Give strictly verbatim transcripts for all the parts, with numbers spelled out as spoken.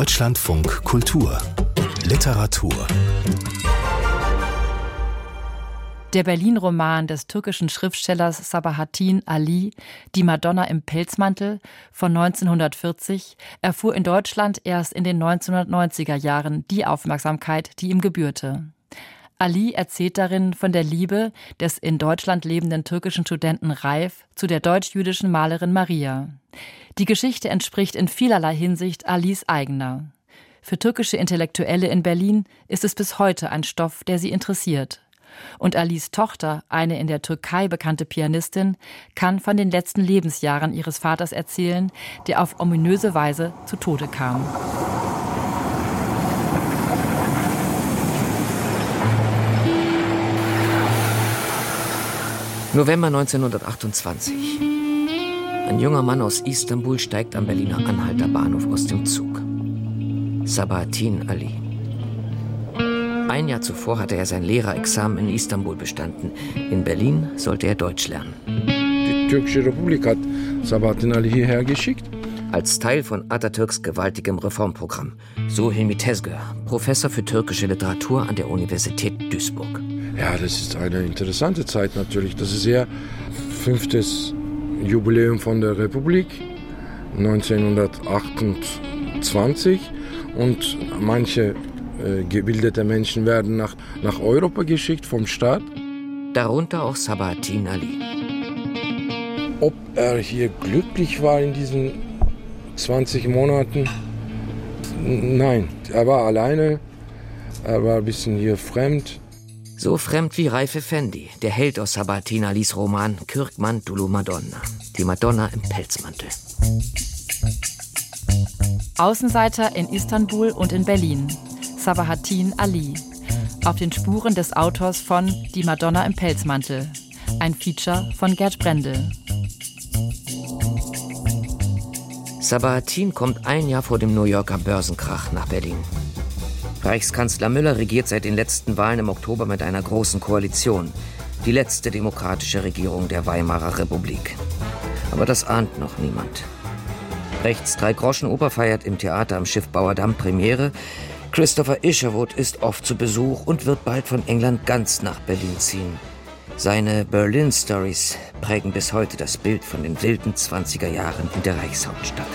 Deutschlandfunk Kultur Literatur. Der Berlin-Roman des türkischen Schriftstellers Sabahattin Ali, Die Madonna im Pelzmantel von neunzehnhundertvierzig, erfuhr in Deutschland erst in den neunzehnhundertneunziger Jahren die Aufmerksamkeit, die ihm gebührte. Ali erzählt darin von der Liebe des in Deutschland lebenden türkischen Studenten Raif zu der deutsch-jüdischen Malerin Maria. Die Geschichte entspricht in vielerlei Hinsicht Alis eigener. Für türkische Intellektuelle in Berlin ist es bis heute ein Stoff, der sie interessiert. Und Alis Tochter, eine in der Türkei bekannte Pianistin, kann von den letzten Lebensjahren ihres Vaters erzählen, der auf ominöse Weise zu Tode kam. November neunzehnhundertachtundzwanzig. Ein junger Mann aus Istanbul steigt am Berliner Anhalter Bahnhof aus dem Zug. Sabahattin Ali. Ein Jahr zuvor hatte er sein Lehrerexamen in Istanbul bestanden. In Berlin sollte er Deutsch lernen. Die türkische Republik hat Sabahattin Ali hierher geschickt. Als Teil von Atatürks gewaltigem Reformprogramm. So Hilmi Tezgör, Professor für türkische Literatur an der Universität Duisburg. Ja, das ist eine interessante Zeit natürlich. Das ist ja fünftes Jubiläum von der Republik, neunzehnhundertachtundzwanzig. Und manche äh, gebildete Menschen werden nach, nach Europa geschickt vom Staat. Darunter auch Sabahattin Ali. Ob er hier glücklich war in diesen zwanzig Monaten? Nein, er war alleine, er war ein bisschen hier fremd. So fremd wie Raif Effendi, der Held aus Sabahattin Alis Roman Kürkman Dulu Madonna, die Madonna im Pelzmantel. Außenseiter in Istanbul und in Berlin. Sabahattin Ali. Auf den Spuren des Autors von Die Madonna im Pelzmantel. Ein Feature von Gerd Brendel. Sabahattin kommt ein Jahr vor dem New Yorker Börsenkrach nach Berlin. Reichskanzler Müller regiert seit den letzten Wahlen im Oktober mit einer großen Koalition. Die letzte demokratische Regierung der Weimarer Republik. Aber das ahnt noch niemand. Rechts Drei-Groschen-Oper feiert im Theater am Schiffbauerdamm Premiere. Christopher Isherwood ist oft zu Besuch und wird bald von England ganz nach Berlin ziehen. Seine Berlin-Stories prägen bis heute das Bild von den wilden zwanziger Jahren in der Reichshauptstadt.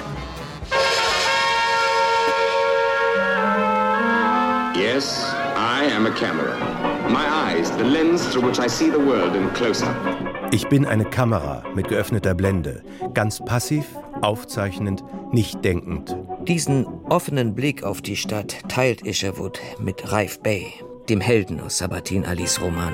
Yes, I am a camera. My eyes, the lens through which I see the world in close-up. Ich bin eine Kamera mit geöffneter Blende, ganz passiv, aufzeichnend, nicht denkend. Diesen offenen Blick auf die Stadt teilt Isherwood mit Raif Bey, dem Helden aus Sabahattin Alis Roman.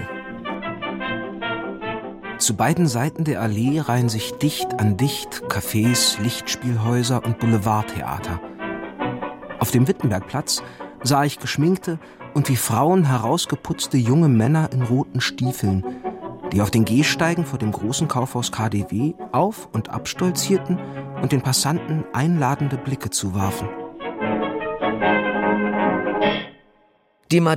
Zu beiden Seiten der Allee reihen sich dicht an dicht Cafés, Lichtspielhäuser und Boulevardtheater. Auf dem Wittenbergplatz sah ich geschminkte und wie Frauen herausgeputzte junge Männer in roten Stiefeln, die auf den Gehsteigen vor dem großen Kaufhaus K D W auf- und abstolzierten und den Passanten einladende Blicke zuwarfen. Die